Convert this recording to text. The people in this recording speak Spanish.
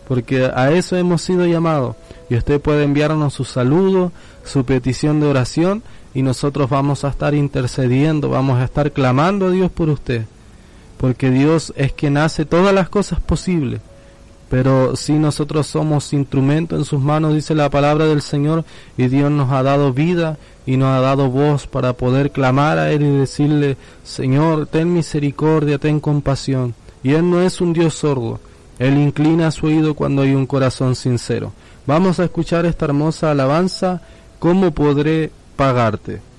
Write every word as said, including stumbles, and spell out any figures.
porque a eso hemos sido llamados. Y usted puede enviarnos su saludo, su petición de oración, y nosotros vamos a estar intercediendo, vamos a estar clamando a Dios por usted, porque Dios es quien hace todas las cosas posibles. Pero si nosotros somos instrumento en sus manos, dice la palabra del Señor, y Dios nos ha dado vida y nos ha dado voz para poder clamar a Él y decirle: Señor, ten misericordia, ten compasión. Y Él no es un Dios sordo, Él inclina su oído cuando hay un corazón sincero. Vamos a escuchar esta hermosa alabanza, ¿cómo podré pagarte?